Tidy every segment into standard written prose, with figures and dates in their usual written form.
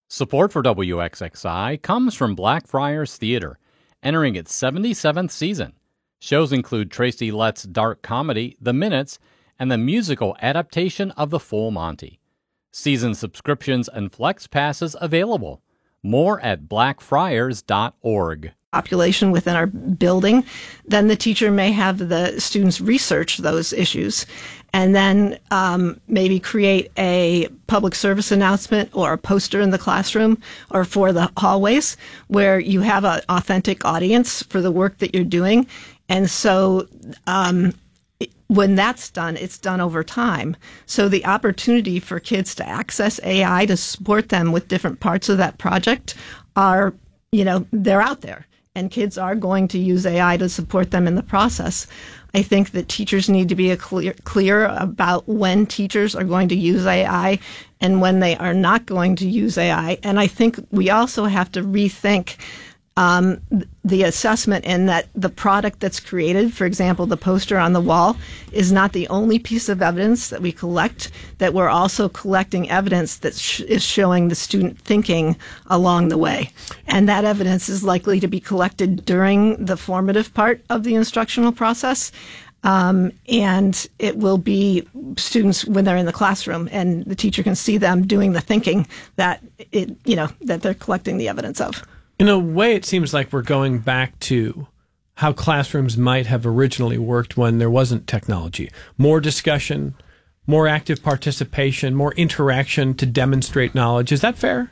Support for WXXI comes from Blackfriars Theater, entering its 77th season. Shows include Tracy Lett's dark comedy, The Minutes, and the musical adaptation of The Full Monty. Season subscriptions and flex passes available. More at blackfriars.org. Population within our building, then the teacher may have the students research those issues and then maybe create a public service announcement or a poster in the classroom or for the hallways where you have an authentic audience for the work that you're doing. And so when that's done, it's done over time. So the opportunity for kids to access AI to support them with different parts of that project are, they're out there. And kids are going to use AI to support them in the process. I think that teachers need to be clear about when teachers are going to use AI and when they are not going to use AI. And I think we also have to rethink the assessment in that the product that's created, for example, the poster on the wall, is not the only piece of evidence that we collect, that we're also collecting evidence that is showing the student thinking along the way. And that evidence is likely to be collected during the formative part of the instructional process. And it will be students when they're in the classroom and the teacher can see them doing the thinking that that they're collecting the evidence of. In a way, it seems like we're going back to how classrooms might have originally worked when there wasn't technology. More discussion, more active participation, more interaction to demonstrate knowledge. Is that fair?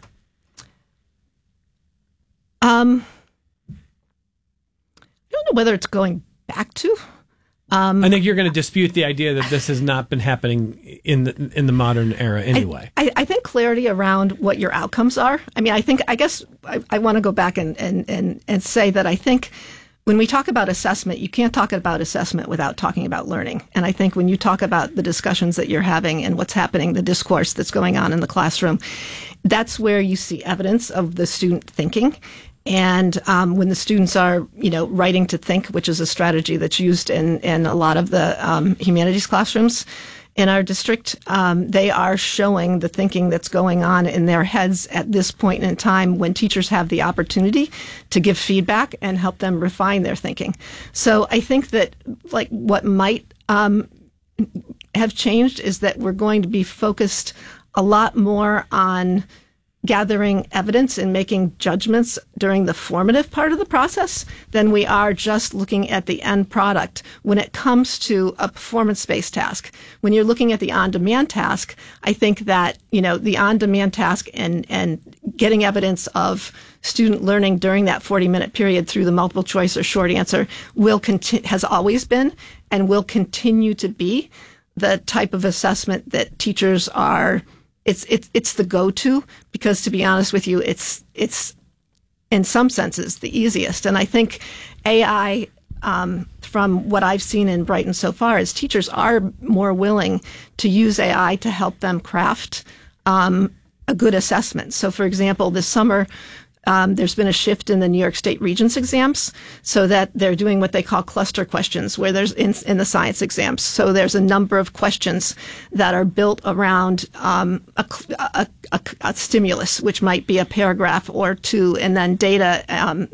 I don't know whether it's going back to. I think you're going to dispute the idea that this has not been happening in the modern era anyway. I think clarity around what your outcomes are. I mean, I guess I want to go back and say that I think when we talk about assessment, you can't talk about assessment without talking about learning. And I think when you talk about the discussions that you're having and what's happening, the discourse that's going on in the classroom, that's where you see evidence of the student thinking. And when the students are, writing to think, which is a strategy that's used in a lot of the humanities classrooms in our district, they are showing the thinking that's going on in their heads at this point in time when teachers have the opportunity to give feedback and help them refine their thinking. So I think that what might have changed is that we're going to be focused a lot more on gathering evidence and making judgments during the formative part of the process than we are just looking at the end product when it comes to a performance-based task. When you're looking at the on-demand task, I think that, the on-demand task and getting evidence of student learning during that 40-minute period through the multiple choice or short answer has always been and will continue to be the type of assessment that teachers are. It's the go-to because, to be honest with you, it's in some senses the easiest. And I think AI, from what I've seen in Brighton so far, is teachers are more willing to use AI to help them craft a good assessment. So, for example, this summer, there's been a shift in the New York State Regents exams so that they're doing what they call cluster questions, where there's in the science exams. So there's a number of questions that are built around a stimulus, which might be a paragraph or two, and then data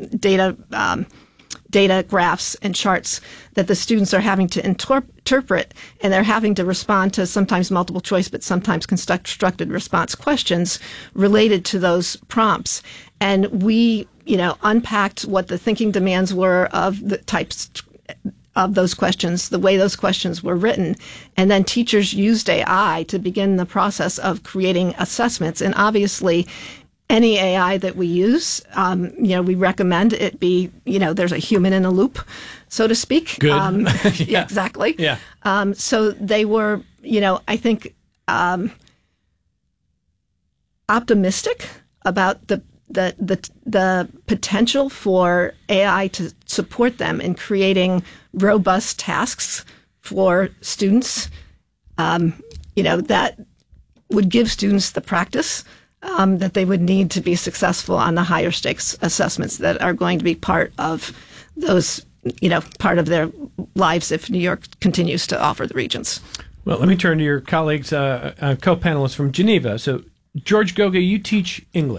graphs and charts that the students are having to interpret, and they're having to respond to sometimes multiple choice, but sometimes constructed response questions related to those prompts. And we, unpacked what the thinking demands were of the types of those questions, the way those questions were written. And then teachers used AI to begin the process of creating assessments. And obviously, any AI that we use, we recommend it be, there's a human in a loop, so to speak. Good. Yeah, exactly. Yeah. So they were, I think, optimistic about the potential for AI to support them in creating robust tasks for students, that would give students the practice that they would need to be successful on the higher stakes assessments that are going to be part of those, part of their lives if New York continues to offer the Regents. Well, let me turn to your colleagues, co-panelists from Geneva. So, George Goga, you teach English.